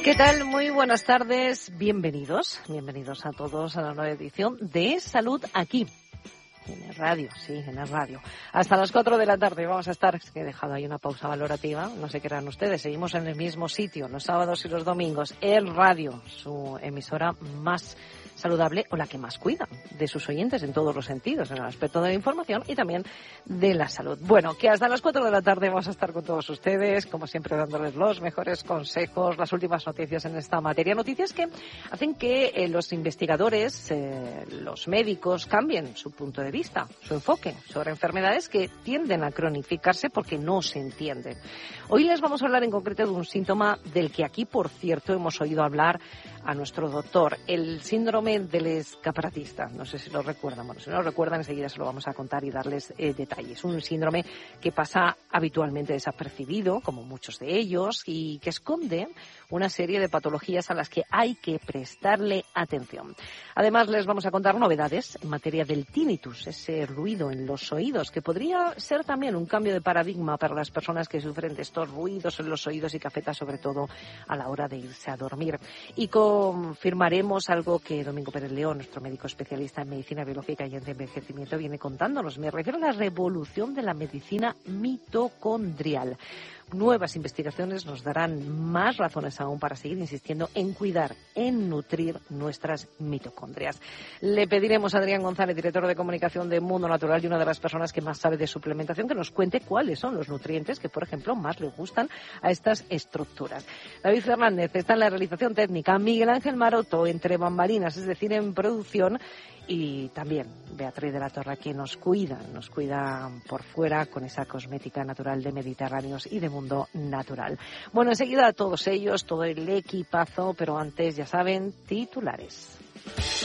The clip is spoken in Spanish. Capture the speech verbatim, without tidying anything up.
¿Qué tal? Muy buenas tardes. Bienvenidos, bienvenidos a todos a la nueva edición de Salud aquí. En el radio, sí, en el radio. Hasta las cuatro de la tarde vamos a estar, es que he dejado ahí una pausa valorativa, no sé qué eran ustedes, seguimos en el mismo sitio, los sábados y los domingos, el radio, su emisora más saludable o la que más cuida de sus oyentes en todos los sentidos, en el aspecto de la información y también de la salud. Bueno, que hasta las cuatro de la tarde vamos a estar con todos ustedes, como siempre dándoles los mejores consejos, las últimas noticias en esta materia, noticias que hacen que eh, los investigadores, eh, los médicos cambien su punto de vista, su enfoque sobre enfermedades que tienden a cronificarse porque no se entienden. Hoy les vamos a hablar en concreto de un síntoma del que aquí, por cierto, hemos oído hablar a nuestro doctor, el síndrome del escaparatista. No sé si lo recuerdan. Bueno, si no lo recuerdan, enseguida se lo vamos a contar y darles eh, detalles. Un síndrome que pasa habitualmente desapercibido, como muchos de ellos, y que esconde una serie de patologías a las que hay que prestarle atención. Además, les vamos a contar novedades en materia del tinnitus, ese ruido en los oídos, que podría ser también un cambio de paradigma para las personas que sufren de estos ruidos en los oídos y que afecta sobre todo a la hora de irse a dormir. Y confirmaremos algo que Domingo Pérez León, nuestro médico especialista en medicina biológica y en envejecimiento, viene contándonos. Me refiero a la revolución de la medicina mitocondrial. Nuevas investigaciones nos darán más razones aún para seguir insistiendo en cuidar, en nutrir nuestras mitocondrias. Le pediremos a Adrián González, director de comunicación de Mundo Natural y una de las personas que más sabe de suplementación, que nos cuente cuáles son los nutrientes que, por ejemplo, más le gustan a estas estructuras. David Fernández está en la realización técnica, Miguel Ángel Maroto entre bambalinas, es decir, en producción, y también Beatriz de la Torre, que nos cuida, nos cuida por fuera con esa cosmética natural de Mediterráneos y de Mundo Natural. Bueno, enseguida a todos ellos, todo el equipazo, pero antes, ya saben, titulares.